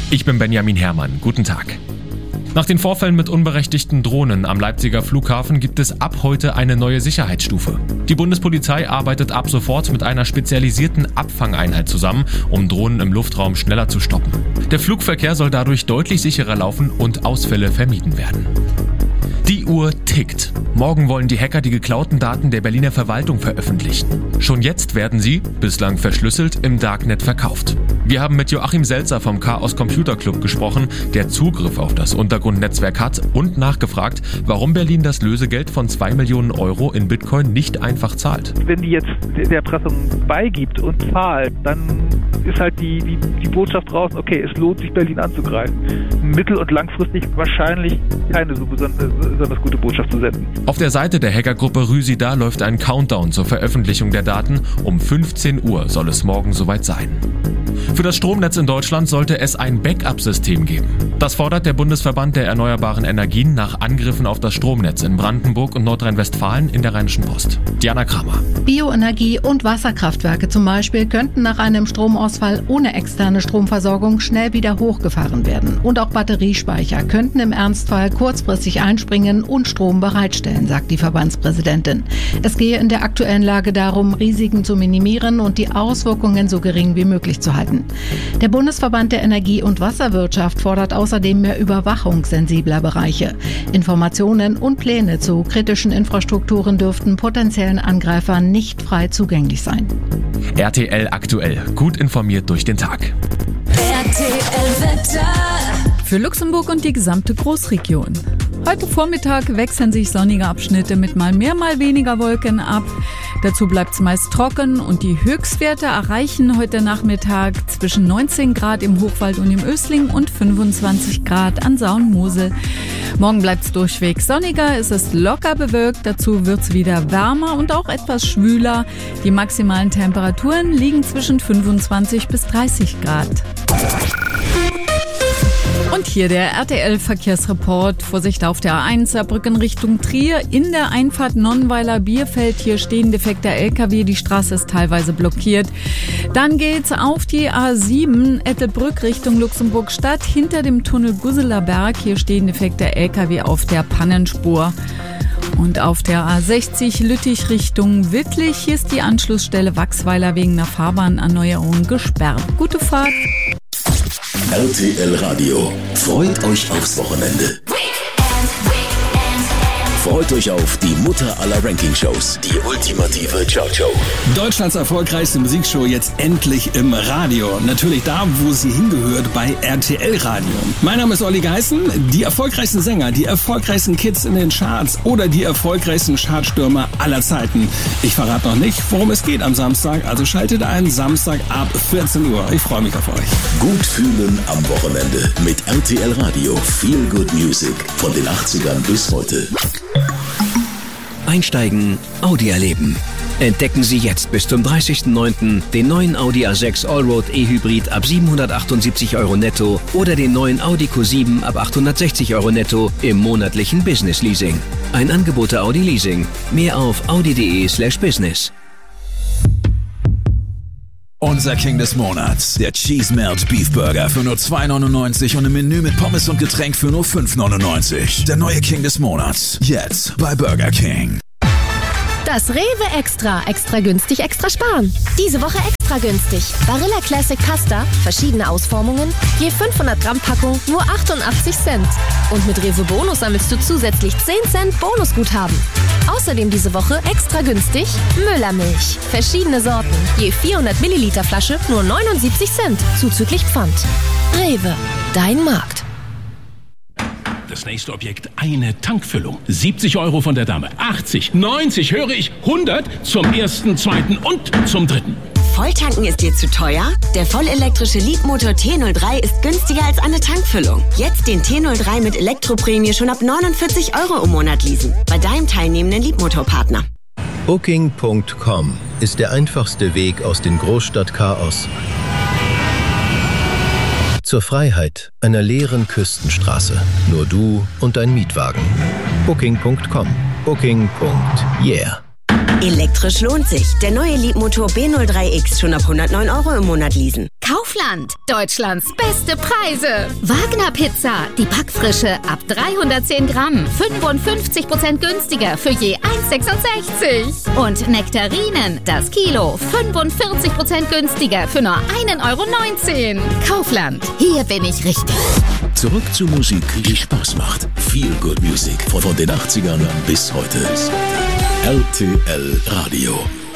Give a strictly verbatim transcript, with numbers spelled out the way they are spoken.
Ich bin Benjamin Herrmann. Guten Tag. Nach den Vorfällen mit unberechtigten Drohnen am Leipziger Flughafen gibt es ab heute eine neue Sicherheitsstufe. Die Bundespolizei arbeitet ab sofort mit einer spezialisierten Abfangeinheit zusammen, um Drohnen im Luftraum schneller zu stoppen. Der Flugverkehr soll dadurch deutlich sicherer laufen und Ausfälle vermieden werden. Die Uhr tickt. Morgen wollen die Hacker die geklauten Daten der Berliner Verwaltung veröffentlichen. Schon jetzt werden sie, bislang verschlüsselt, im Darknet verkauft. Wir haben mit Joachim Selzer vom Chaos Computer Club gesprochen, der Zugriff auf das Untergrundnetzwerk hat und nachgefragt, warum Berlin das Lösegeld von zwei Millionen Euro in Bitcoin nicht einfach zahlt. Wenn die jetzt der Erpressung beigibt und zahlt, dann ist halt die, die, die Botschaft draußen, okay, es lohnt sich, Berlin anzugreifen. Mittel- und langfristig wahrscheinlich keine so besonders, besonders gute Botschaft zu senden. Auf der Seite der Hackergruppe Rüsida läuft ein Countdown zur Veröffentlichung der Daten. Um fünfzehn Uhr soll es morgen soweit sein. Für das Stromnetz in Deutschland sollte es ein Backup-System geben. Das fordert der Bundesverband der erneuerbaren Energien nach Angriffen auf das Stromnetz in Brandenburg und Nordrhein-Westfalen in der Rheinischen Post. Diana Kramer. Bioenergie- und Wasserkraftwerke zum Beispiel könnten nach einem Stromausfall ohne externe Stromversorgung schnell wieder hochgefahren werden. Und auch Batteriespeicher könnten im Ernstfall kurzfristig einspringen und Strom bereitstellen, sagt die Verbandspräsidentin. Es gehe in der aktuellen Lage darum, Risiken zu minimieren und die Auswirkungen so gering wie möglich zu halten. Der Bundesverband der Energie- und Wasserwirtschaft fordert außerdem mehr Überwachung sensibler Bereiche. Informationen und Pläne zu kritischen Infrastrukturen dürften potenziellen Angreifern nicht frei zugänglich sein. R T L aktuell. Gut informiert durch den Tag. R T L-Wetter. Für Luxemburg und die gesamte Großregion. Heute Vormittag wechseln sich sonnige Abschnitte mit mal mehr, mal weniger Wolken ab. Dazu bleibt es meist trocken und die Höchstwerte erreichen heute Nachmittag zwischen neunzehn Grad im Hochwald und im Ösling und fünfundzwanzig Grad an Saar und Mosel. Morgen bleibt es durchweg sonniger, es ist locker bewölkt, dazu wird es wieder wärmer und auch etwas schwüler. Die maximalen Temperaturen liegen zwischen fünfundzwanzig bis dreißig Grad. Und hier der R T L-Verkehrsreport. Vorsicht auf der A eins, Saarbrücken Richtung Trier. In der Einfahrt Nonnweiler-Bierfeld. Hier stehen defekter L K W. Die Straße ist teilweise blockiert. Dann geht's auf die A sieben, Ettelbrück Richtung Luxemburg-Stadt. Hinter dem Tunnel Gusseler Berg. Hier stehen defekter L K W auf der Pannenspur. Und auf der A sechzig Lüttich Richtung Wittlich. Hier ist die Anschlussstelle Wachsweiler wegen einer Fahrbahnerneuerung gesperrt. Gute Fahrt. R T L Radio. Freut euch aufs Wochenende. Freut euch auf die Mutter aller Ranking-Shows, die ultimative Ciao-Show. Deutschlands erfolgreichste Musikshow jetzt endlich im Radio. Natürlich da, wo sie hingehört, bei R T L Radio. Mein Name ist Olli Geißen. Die erfolgreichsten Sänger, die erfolgreichsten Kids in den Charts oder die erfolgreichsten Chartstürmer aller Zeiten. Ich verrate noch nicht, worum es geht am Samstag, also schaltet ein, Samstag ab vierzehn Uhr. Ich freue mich auf euch. Gut fühlen am Wochenende mit R T L Radio. Feel Good Music von den achtzigern bis heute. Einsteigen, Audi erleben. Entdecken Sie jetzt bis zum dreißigsten neunten den neuen Audi A sechs Allroad E-Hybrid ab siebenhundertachtundsiebzig Euro netto oder den neuen Audi Q sieben ab achthundertsechzig Euro netto im monatlichen Business Leasing. Ein Angebot der Audi Leasing. Mehr auf audi.de slash business. Unser King des Monats, der Cheese Melt Beef Burger für nur zwei neunundneunzig und im Menü mit Pommes und Getränk für nur fünf neunundneunzig. Der neue King des Monats, jetzt bei Burger King. Das Rewe Extra. Extra günstig, extra sparen. Diese Woche extra günstig. Barilla Classic Pasta, verschiedene Ausformungen, je fünfhundert Gramm Packung, nur achtundachtzig Cent. Und mit Rewe Bonus sammelst du zusätzlich zehn Cent Bonusguthaben. Außerdem diese Woche extra günstig Müllermilch. Verschiedene Sorten, je vierhundert Milliliter Flasche, nur neunundsiebzig Cent, zuzüglich Pfand. Rewe, dein Markt. Das nächste Objekt, eine Tankfüllung. siebzig Euro von der Dame, achtzig, neunzig, höre ich, hundert zum ersten, zweiten und zum dritten. Volltanken ist dir zu teuer? Der vollelektrische Leadmotor T null drei ist günstiger als eine Tankfüllung. Jetzt den T null drei mit Elektroprämie schon ab neunundvierzig Euro im Monat leasen. Bei deinem teilnehmenden Leadmotorpartner. Booking Punkt com ist der einfachste Weg aus dem Großstadtchaos zur Freiheit einer leeren Küstenstraße. Nur du und dein Mietwagen. Booking Punkt com. Booking. Yeah. Elektrisch lohnt sich. Der neue Leapmotor B null drei X schon ab hundertneun Euro im Monat leasen. Kaufland, Deutschlands beste Preise. Wagner Pizza, die Backfrische ab dreihundertzehn Gramm, fünfundfünfzig Prozent günstiger für je eins Komma sechsundsechzig. Und Nektarinen, das Kilo, fünfundvierzig Prozent günstiger für nur ein Euro neunzehn. Kaufland, hier bin ich richtig. Zurück zur Musik, die Spaß macht. Feel Good Music von den achtzigern bis heute. R T L Radio.